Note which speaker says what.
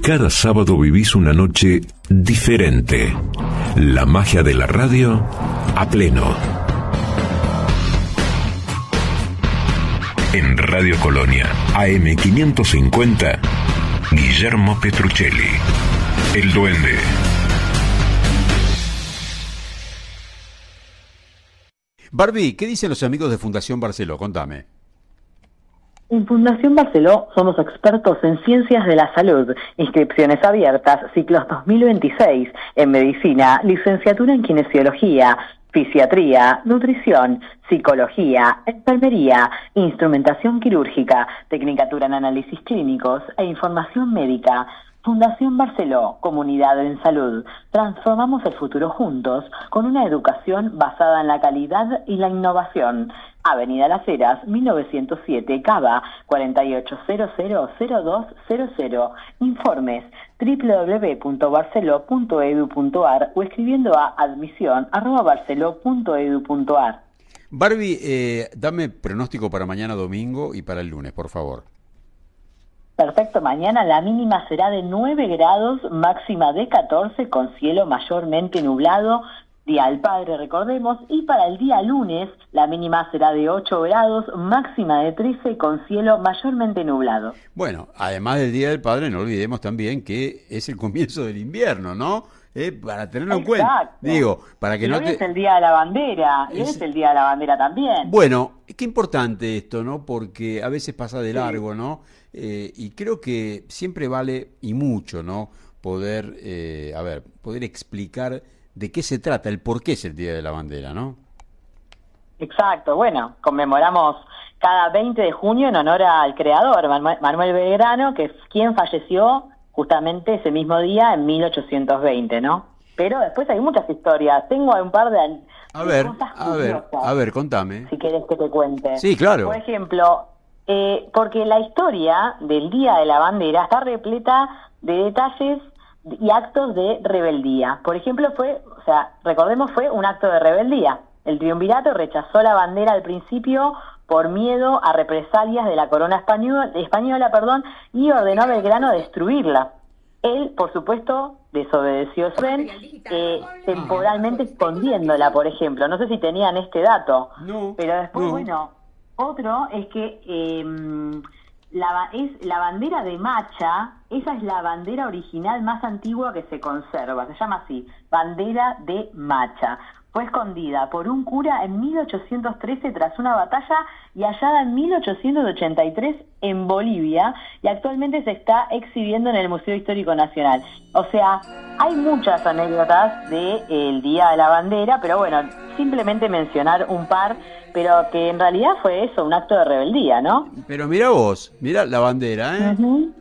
Speaker 1: cada sábado vivís una noche diferente. La magia de la radio a pleno. En Radio Colonia, AM 550, Guillermo Petruccelli, El Duende.
Speaker 2: Barbie, ¿qué dicen los amigos de Fundación Barceló? Contame.
Speaker 3: En Fundación Barceló somos expertos en ciencias de la salud, inscripciones abiertas, ciclos 2026, en medicina, licenciatura en kinesiología, fisiatría, nutrición, psicología, enfermería, instrumentación quirúrgica, tecnicatura en análisis clínicos e información médica. Fundación Barceló, comunidad en salud. Transformamos el futuro juntos con una educación basada en la calidad y la innovación. Avenida Las Heras, 1907, Cava, 48000200. Informes www.barceló.edu.ar o escribiendo a admisión@barceló.edu.ar.
Speaker 2: Barbie, dame pronóstico para mañana domingo y para el lunes, por favor.
Speaker 3: Perfecto, mañana la mínima será de 9 grados, máxima de 14, con cielo mayormente nublado, Día del Padre, recordemos, y para el día lunes la mínima será de 8 grados, máxima de 13, con cielo mayormente nublado.
Speaker 2: Bueno, además del Día del Padre, no olvidemos también que es el comienzo del invierno, ¿no? Para tenerlo en cuenta. Digo, para que
Speaker 3: y
Speaker 2: no
Speaker 3: hoy
Speaker 2: te...
Speaker 3: es el Día de la Bandera, y hoy es el Día de la Bandera también.
Speaker 2: Bueno, qué importante esto, ¿no? Porque a veces pasa de largo, ¿no? Y creo que siempre vale, y mucho, ¿no? Poder explicar de qué se trata, el por qué es el Día de la Bandera, ¿no?
Speaker 3: Exacto, bueno, conmemoramos cada 20 de junio en honor al creador, Manuel Belgrano, que es quien falleció justamente ese mismo día en 1820, ¿no? Pero después hay muchas historias, tengo un par de cosas curiosas.
Speaker 2: A ver, contame.
Speaker 3: Si querés que te cuente.
Speaker 2: Sí, claro.
Speaker 3: Por ejemplo, porque la historia del Día de la Bandera está repleta de detalles y actos de rebeldía. Por ejemplo, recordemos, fue un acto de rebeldía. El triunvirato rechazó la bandera al principio por miedo a represalias de la corona española, y ordenó a Belgrano destruirla. Él, por supuesto, desobedeció su orden, temporalmente escondiéndola, por ejemplo. No sé si tenían este dato, pero después, otro es que la bandera de Macha, esa es la bandera original más antigua que se conserva, se llama así, bandera de Macha. Fue escondida por un cura en 1813 tras una batalla y hallada en 1883 en Bolivia, y actualmente se está exhibiendo en el Museo Histórico Nacional. O sea, hay muchas anécdotas del Día de la Bandera, pero bueno, simplemente mencionar un par, pero que en realidad fue eso, un acto de rebeldía, ¿no?
Speaker 2: Pero mira vos, mira la bandera, ¿eh?